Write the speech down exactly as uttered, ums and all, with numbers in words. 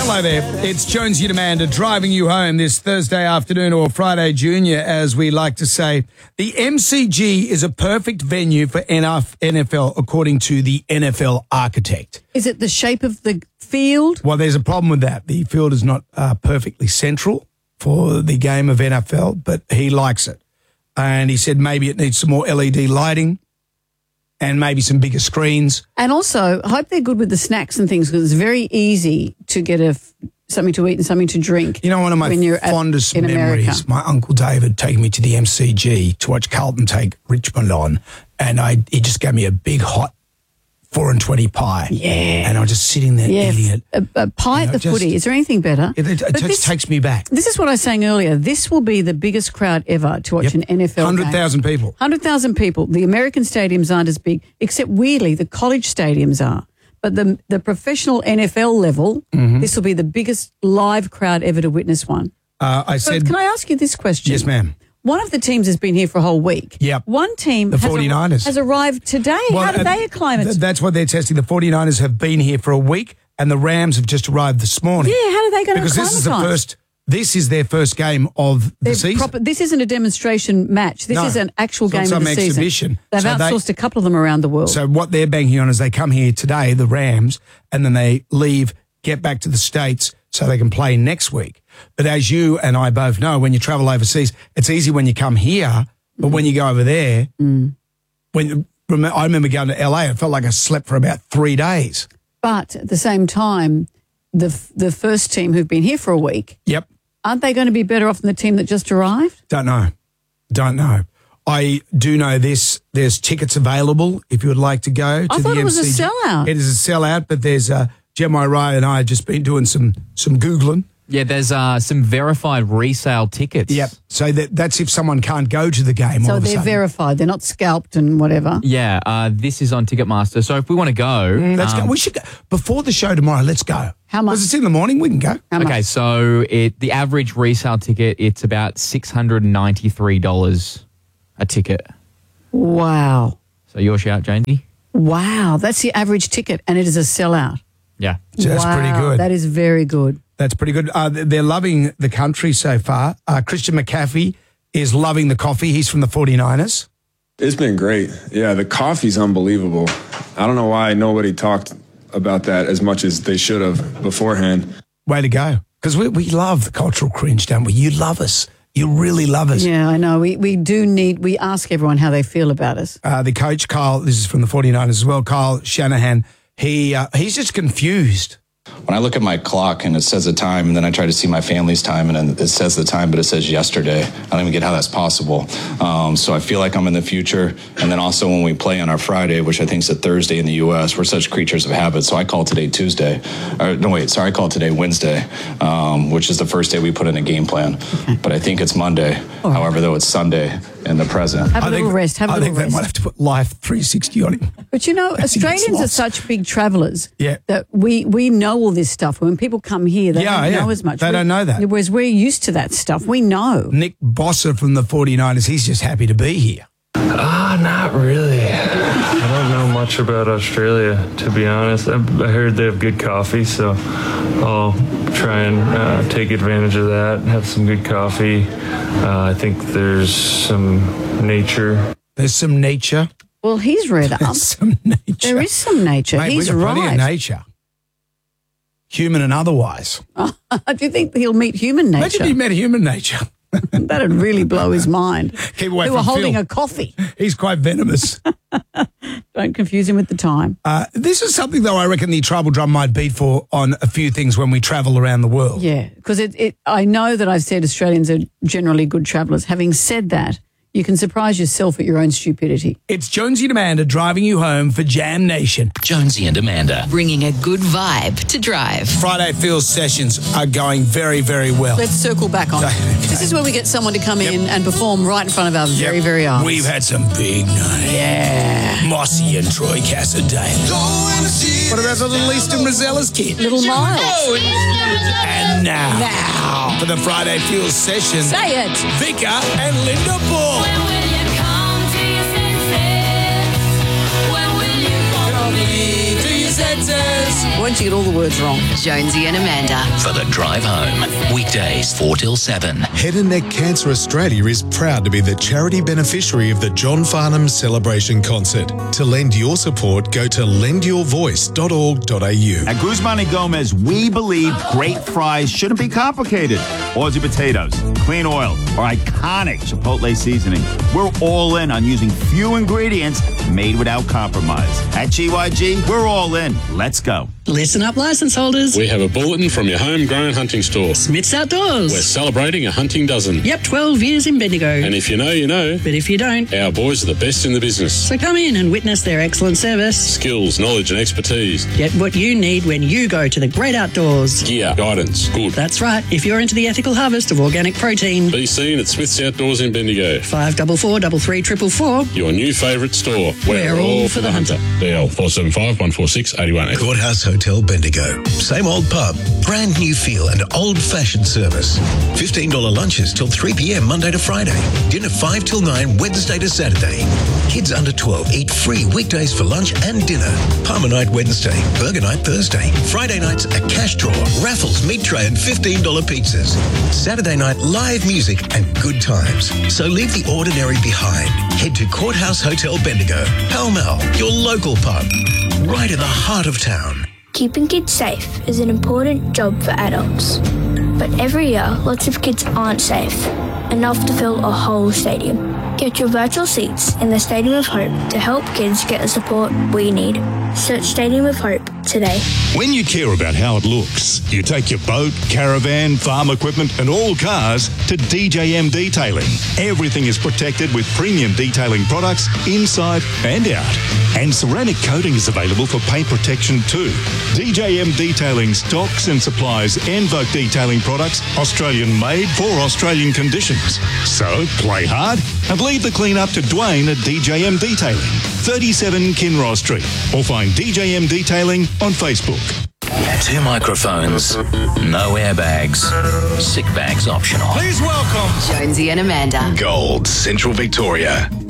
Hello there. It's Jonesy and Amanda driving you home this Thursday afternoon, or Friday Junior, as we like to say. The M C G is a perfect venue for N F L, according to the N F L architect. Is it the shape of the field? Well, there's a problem with that. The field is not uh, perfectly central for the game of N F L, but he likes it. And he said maybe it needs some more L E D lighting and maybe some bigger screens. And also, I hope they're good with the snacks and things, because it's very easy to get a, something to eat and something to drink. You know, one of my fondest at, memories, America. my Uncle David taking me to the M C G to watch Carlton take Richmond on, and I he just gave me a big hot four and twenty pie. Yeah. And I was just sitting there yeah. eating it. A, a pie you know, at the just, footy. Is there anything better? It, it, it just this, takes me back. This is what I was saying earlier. This will be the biggest crowd ever to watch Yep. an N F L one game. hundred thousand people. one hundred thousand people. The American stadiums aren't as big, except weirdly the college stadiums are. But the the professional N F L level, mm-hmm. this will be the biggest live crowd ever to witness one. Uh, I So said, can I ask you this question? yes, ma'am. One of the teams has been here for a whole week. Yep. One team The has, forty-niners. ar- has arrived today. Well, How did uh, they acclimate? th- That's what they're testing. The forty-niners have been here for a week, and the Rams have just arrived this morning. yeah, how are they going to Because this is the acclimatise? first. This is their first game of the They're season. proper- this isn't a demonstration match. This No. is an actual So game it's of some the season. exhibition. They've So they- outsourced a couple of them around the world. So what they're banking on is they come here today, the Rams, and then they leave, get back to the States so they can play next week. But as you and I both know, when you travel overseas, it's easy when you come here, but mm. when you go over there, mm. when I remember going to L A, it felt like I slept for about three days. But at the same time, the the first team who've been here for a week, Yep. aren't they going to be better off than the team that just arrived? Don't know. Don't know. I do know this. There's tickets available if you would like to go to I thought the it was M C G. a sellout. It is a sellout, but there's uh, Gemma Rye and I have just been doing some some Googling. Yeah, there's uh, some verified resale tickets. Yep. So that, that's if someone can't go to the game. all So of a they're sudden. verified. They're not scalped and whatever. Yeah, uh, this is on Ticketmaster. So if we want to go... Mm, let's um, go. We should go. Before the show tomorrow, let's go. How much? Because it's in the morning, we can go. How much? Okay, so it the average resale ticket, it's about six hundred ninety-three dollars a ticket. Wow. So your shout, Jonesy? Wow. That's the average ticket, and it is a sellout. Yeah. So that's wow, pretty good. That is very good. That's pretty good. Uh, they're loving the country so far. Uh, Christian McCaffrey is loving the coffee. He's from the forty-niners. It's been great. Yeah, the coffee's unbelievable. I don't know why nobody talked about that as much as they should have beforehand. Way to go. Because we, we love the cultural cringe, don't we? You love us. You really love us. Yeah, I know. We we do need, we ask everyone how they feel about us. Uh, the coach, Kyle, this is from the forty-niners as well, Kyle Shanahan, he uh, he's just confused. When I look at my clock and it says the time, and then I try to see my family's time, and then it says the time, but it says yesterday. I don't even get how that's possible. Um, so I feel like I'm in the future. And then also when we play on our Friday, which I think is a Thursday in the U S, we're such creatures of habit. So I call today Tuesday. Or, no, wait, sorry, I call today Wednesday, um, which is the first day we put in a game plan. But I think it's Monday. Right. However, though, it's Sunday in the present. Have a I little think, rest. Have a I little think they rest. might have to put Life three sixty on him. But you know, As he gets Australians are lost. such big travellers Yeah. that we, we know all this stuff. When people come here, they Yeah, don't yeah. know as much. They We- don't know that. Whereas we're used to that stuff. We know. Nick Bosser from the forty-niners, he's just happy to be here. Ah, not really. I don't know much about Australia, to be honest. I, I heard they have good coffee, so I'll try and uh, take advantage of that, have some good coffee. Uh, I think there's some nature. There's some nature. Well, he's read up. There's some nature. There is some nature. Mate, he's we've got plenty right. of nature. Human and otherwise. Do you think he'll meet human nature? Imagine he met human nature. That'd really blow his mind. Keep away They from were holding Phil. a coffee. He's quite venomous. Don't confuse him with the time. Uh, this is something, though, I reckon the tribal drum might beat for on a few things when we travel around the world. Yeah, because it, it. I know that I've said Australians are generally good travellers. Having said that, you can surprise yourself at your own stupidity. It's Jonesy and Amanda driving you home for Jam Nation. Jonesy and Amanda. Bringing a good vibe to drive. Friday Feels sessions are going very, very well. Let's circle back on. Okay. This is where we get someone to come Yep. in and perform right in front of our Yep. very, very eyes. We've had some big nights. Yeah. Mossy and Troy Cassadale. What about the little Easton Rosella's kid? Little Miles. And now, Now. for the Friday Feels session, Say it. Vika and Linda Bull. Do you say matters. Once you get all the words wrong. Jonesy and Amanda. For the drive home, weekdays four till seven. Head and Neck Cancer Australia is proud to be the charity beneficiary of the John Farnham Celebration Concert. To lend your support, go to lend your voice dot org dot a u. At Guzman and Gomez, we believe great fries shouldn't be complicated. Aussie potatoes, clean oil, or iconic Chipotle seasoning. We're all in on using few ingredients made without compromise. At G Y G, we're all in. Let's go. Listen up, licence holders. We have a bulletin from your homegrown hunting store. Smith's Outdoors. We're celebrating a hunting dozen. Yep, twelve years in Bendigo. And if you know, you know. But if you don't, our boys are the best in the business. So come in and witness their excellent service. Skills, knowledge and expertise. Get what you need when you go to the great outdoors. Gear, guidance, good. That's right. If you're into the ethical harvest of organic protein. Be seen at Smith's Outdoors in Bendigo. five four four, three three four four. Your new favourite store. We're, We're all, all for the hunter. hunter. D L four seven five, one four six, eight one eight. Courthouse Hotel Bendigo. Same old pub, brand new feel and old-fashioned service. fifteen dollars lunches till three p.m. Monday to Friday. Dinner five till nine Wednesday to Saturday. Kids under twelve eat free weekdays for lunch and dinner. Palmer night Wednesday, burger night Thursday. Friday nights a cash draw, raffles, meat tray and fifteen dollars pizzas. Saturday night live music and good times. So leave the ordinary behind. Head to Courthouse Hotel Bendigo. Pall Mall, your local pub. Right in the heart of town. Keeping kids safe is an important job for adults. But every year, lots of kids aren't safe, enough to fill a whole stadium. Get your virtual seats in the Stadium of Hope to help kids get the support we need. Search Stadium of Hope today. When you care about how it looks, you take your boat, caravan, farm equipment and all cars to D J M Detailing. Everything is protected with premium detailing products inside and out. And ceramic coating is available for paint protection too. D J M Detailing stocks and supplies Envoke detailing products, Australian made for Australian conditions. So play hard and leave the clean up to Dwayne at D J M Detailing, thirty-seven Kinross Street, or find D J M Detailing on Facebook. Two microphones, no airbags, sick bags optional. Please welcome Jonesy and Amanda. Gold, Central Victoria.